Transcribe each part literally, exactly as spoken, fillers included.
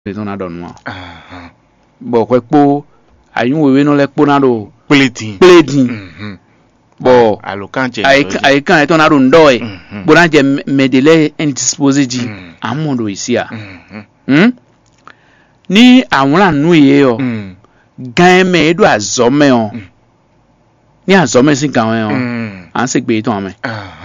les on a donné moi bon quoi pour ayun wewe no le pona do Plating. plating bon alokanche ay ay kan eton aro ndoy bona je medele indisposé di amondo ici a hm ni àwọn anu ye yo gan me do azome on ni azome sin kan on an se gbe ton ame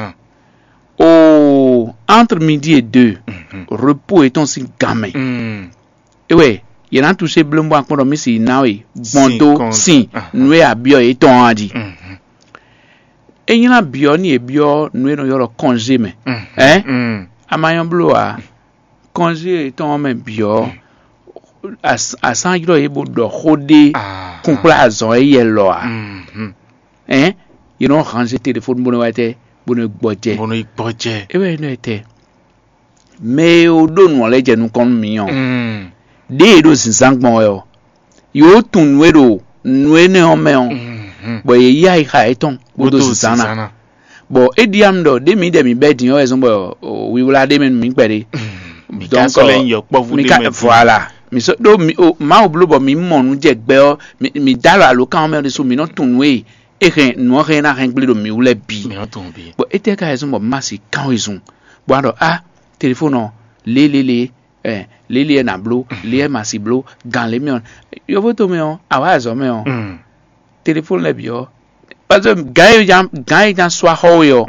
oh entre midi et deux repos eton sin gamin et ouais il y a touché blombo en kondo misi nawe bondo sin nwe abio eton adi enyina bio ni ebio nwe no yoro congé me hein amayon blo a congé eton me bio as asan yiro ebo do khode kunkla azon eye lo a hein you know ranger téléphone bono wate bono gboje bono gboje e we no ete me o do no le je nu kon miyon de do sinsangbon yo yo tun wero nwe ne o me on bo ye ya ika eton bodo sinsana bo ediam do de mi de mi bedin o ezon bo wi wala de men mi pere donc mi ka voilà mi so do mi o ma o blo bo mi mo nu je gbe o mi dalo alo kan me de so mi no tun we e ren no ren na ren gle do mi wule bi mi no tun bi bo ete ka ezon bo masi kan ezon bo ado ah téléphone le le le eh lili na blo li masi blo gan le mion yo voto me on awa zo me on téléphone le bio parce que gaay jam gaay jam swa ho yo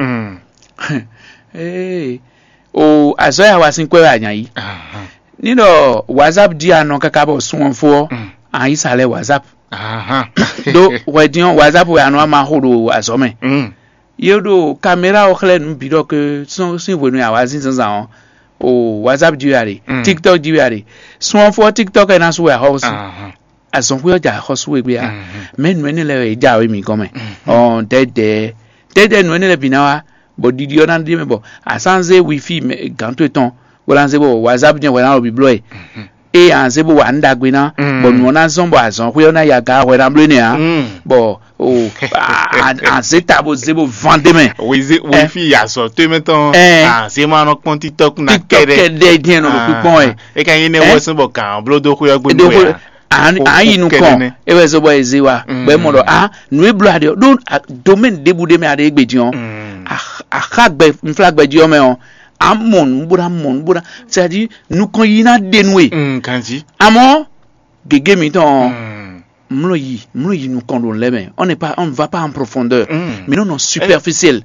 eh o azoya wasin kwe anya yi ni do WhatsApp di anon kaka bo sun fo an yi sale WhatsApp do wedion WhatsApp we anon ma hodo azome yo do camera o khle nu bido ke son sin wonu awazin sansan o WhatsApp diari TikTok diari so for TikTok na so we house azon we ja house we bia men men le ja we mi come on dede dede no ne le binawa bo didio na ndi me bo asanze wifi me ganto ton wala nze bo WhatsApp je wala obi blow e anze bo wa ndagbe na bo no na zon bo azon we na ya ga we na blo ni a bo o anze tabo zebo vendeme oui wifi ya so te meton ah c'est ma no kon TikTok na kere kede bien no pipon e e kan yin ne wo so bo kan blo do ko yagbe no ya an ayi nu kon e we so bo ezewa be mo do ah nu e blo ade do domaine debude me ade gbedion ah khagbe mflagbe di o me on amon bura mon bura c'est-à-dire nous kon yina denoué mm kanji amo gege mi ton mlo yi mlo yi nous kon le mais on n'est pas on ne va pas en profondeur mais non non superficiel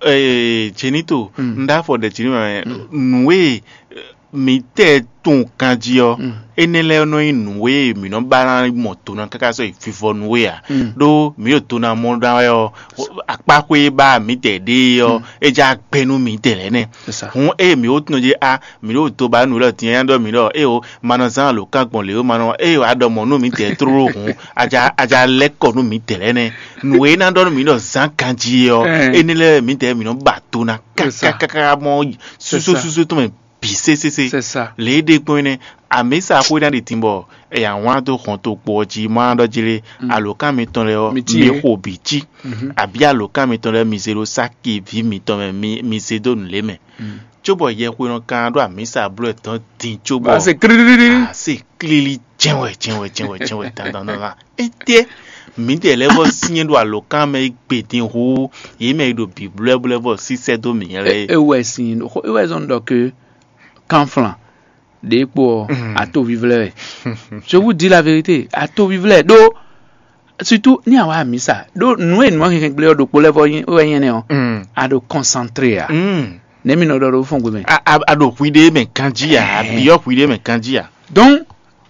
eh chenito nda for de chini noué mi te ton kanjio enele no inwe mi no bara moto na kaka so ififo nwe a do mi o to na mo da yo apakwe ba mi te de yo eja penu mi tele ne hun e mi o tun je a mi o to ba nu lo tin yan do mi lo e o mano san lo kan gbon le o mano e o adomo nu mi te tro hun aja aja leko nu mi tele ne nwe na do mi lo san kanji yo enele mi te mi no ba to na kaka kaka mo susu susu to me c'est c'est c'est ça les deux points a mais ça ko dans des timbo et en wan to kon to poji ma do jire aloka mi ton le mi ko bichi abia aloka mi ton le mi zero saki vi mi ton mi mi sedo nu le me chobo ye ko no kan do a mi sa blo ton tin chobo c'est cri c'est clearly chenwe chenwe chenwe chenwe tan dan dan ete mi de level signé do aloka me gbetin ho ye me do bi blo blo level six sept do mi re e we signé e we zon do que Canflan, des pour à tout vivre. Je vous dis la vérité, à tout vivre. Do, surtout, ni à wa misa. Do, nous et nous, qui réglons do pour les voyants, ou rien non. À do concentrer. Ne mi no do do fond gomen. À à do cuider mais kanji à bio cuider mais kanji à. Donc,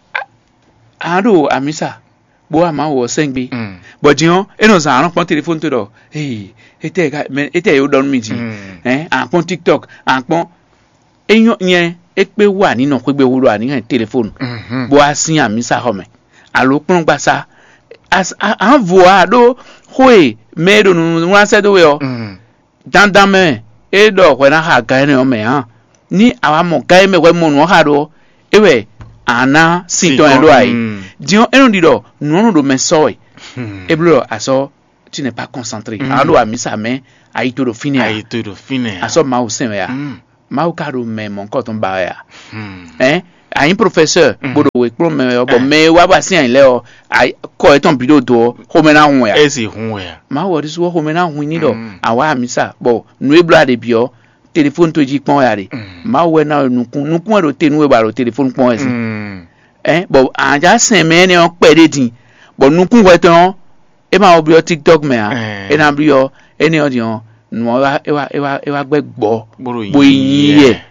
à do à misa. Bo ama wo sengbi. Bo dion, et nous a un téléphone tout do. Hey, était était yo don midi. Hein, en compte TikTok, en compte enyo nye ekpe wa ni no kwegbe wuro ani han telephone bo asin ami sa home alo pon gba sa as an voa do hoe me do nu wa se do yo dan dan me e do we na ha ga ni o me han ni awa mo ga me we mo no ha do ewe ana sinto en do ai dion eno di do nu no do me so e e blo aso tu n'es pas concentré alo ami sa me ai to do fini ai to do fini aso ma o sen ya mau karo me mon koton ba ya eh un professeur bodo we pro me bo me wa ba si an le o ko e ton bido do ho me na hu ya esi hu ya ma wo dis wo ho me na hu ni do awa mi sa bo nu e bla de bio téléphone to ji pon ya re ma we na nukun nukun ro te nu e ba ro téléphone pon esi eh bo anja sen me ni o pe de din bo nukun we ton e ma o bio TikTok me a e na bio eni o di on nu wa e wa e wa e wa gbe gbo bo yin ye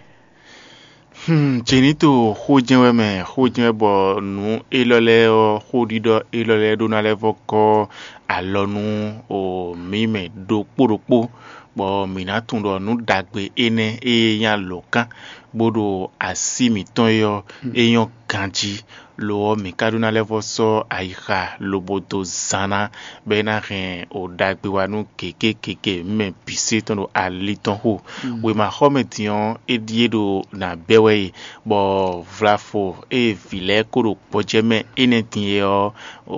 Hmm, chenito hojenwe me hojenwe bo nu elole o hodido elole do na level ko alonu o mime do poropo bo minatun do nu dagbe ene eyan lokan bodo asimi ton yo eyan kanji lo mi kaduna level so aika loboto zana bena ren o dagbe wanu keke keke me pise ton do aliton ho we ma hometian ediedo na bewe bo vlafo e vile koro pojeme enetin yo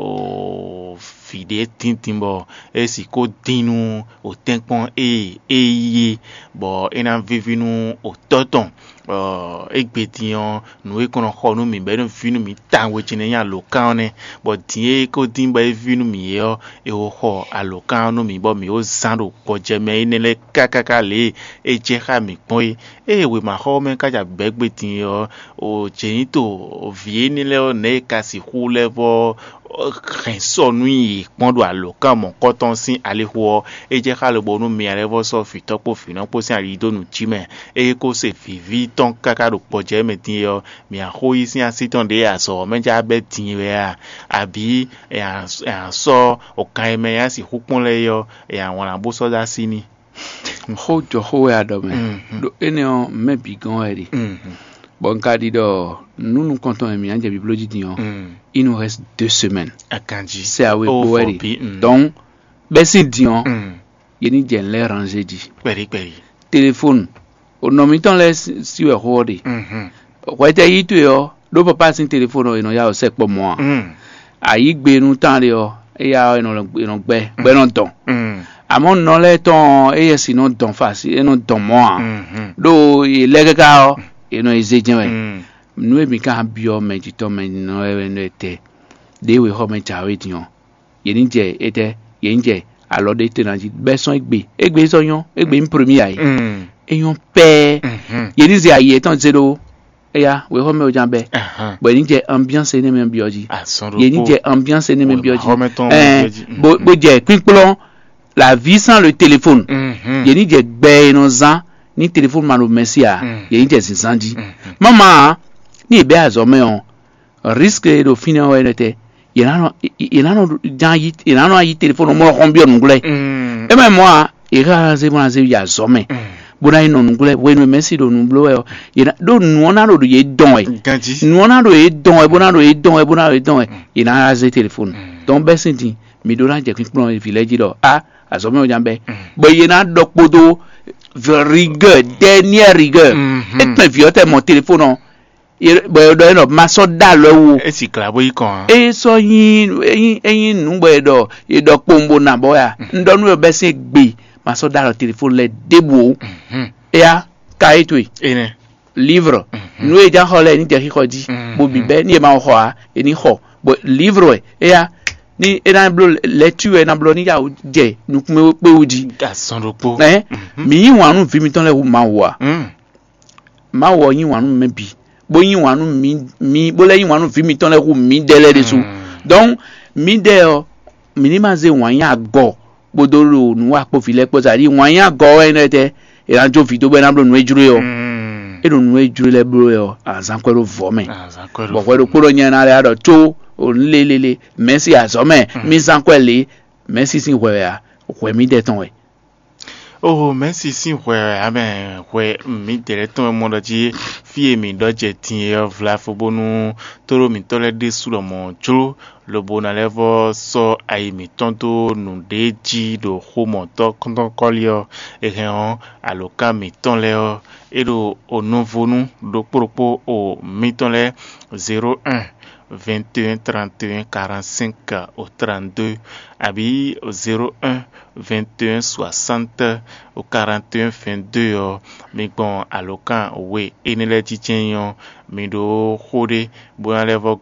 o fide tintimbo e si ko dinu o tenpon e eye bo ena vivinu o toton uh egbetian nu e kono khonu mi be no finu mi tanwe chine ya lokan ne bo tie ko din ba finu mi yo e o ho alokan no mi bo mi o zando pojeme inele kakaka le e je ha mi pon e we ma ho men ka ja begbetin yo o chenito vie ni le o ne kasi hu level renso nui pondo alokan mon koton sin ale ho e je ha le bonu mi level so fitopo fina po sin ali do nu chime e ko se vivi ton kaka do projet metin yo mi a ho isi asiton de aso menja betin we a abi e a so o kan me ya si hukun le yo e àwọn la bo so da sini ho jo ho ya do me do ene o me bi gan eri bon ka di do nous nous comptons mi anje biblioji di on il nous reste deux semaines a kanji c'est à we bo eri donc besi di on yeni jen le ranger di peri peri téléphone o nomiton le si we hodi mhm o te yitu yo do papa sin téléphone ino ya o se po mo mhm ayi gbe nu tan le o e ya ino ino gbe gbe non ton mhm amon no le ton e yes ino don face ino don mo mhm do e le ga o ino ezejen we nu e mi kan bio meji to me no e no ete de we ho me chawe ti on ye ni je ete ye nje alo de te na ji be son egbe egbe so yan egbe mi premier ai mhm eyon pe yeni ze aye ton zero eya we ho me o jambe bo ni je ambiance ni me bioji yeni je ambiance ni me bioji eh bo bo je pinpolon la vie sans le téléphone yeni je gbe no zan ni téléphone ma no mesia yeni je sinsanji mama ni be azome on risque do fini o enete yena no yena no jan yi yena no yi téléphone mo ko bio ngule e me moi e ga ze mo ze ya zome bona ino ngule bueno messi do nublo e ina do nuona do ye don e nuona do ye don e bona do ye don e bona do ye don e ina aze téléphone donc besenti mi do ranje kin plan village do ah azomo o jambe bo ina dokpodo rigueur dernière rigueur et me viote mon téléphone bo do no maso da lo e si klabo ikon e so yin yin yin nu bo do e dokpombo na bo ya ndonu e besen gbe maso da le téléphone le debo ya kaitwe ene livre nu e ja hole ni je hikodi bo bibe ni e ma ho a eni ho bo livre e ya ni e na blo lecture na blo ni ya je nu kume pe odi asonropo eh mi yin wanu fi mi ton le wu ma wa ma wo yin wanu me bi bo yin wanu mi mi bo le yin wanu fi mi ton le wu mi dele de su donc mi de o minima ze wan ya go bodoro nu wa po file po sari wan ya go enete e ran jo fi to be na blo nu ejuro yo e do nu ejuro le bro yo azan kwero vome bo kwero poro nya na re ado to o lelele merci azome mi san kwele merci sin we ya we mi de ton we oh merci sin we amen we mi de ton mo do ji fi mi do je tin e vla fo bonu toro mi tole de su lo mo jo le bon level so ai mi tonto nu deji do homo to konton kolio e hen aloka mi ton le e do o nouveau nu do propo o mi ton le zéro un vingt et un trente et un quarante-cinq au trente-deux abi zéro un vingt et un soixante au quarante et un vingt-deux yo mi bon alokan we enele titien yo mi do khode bo ale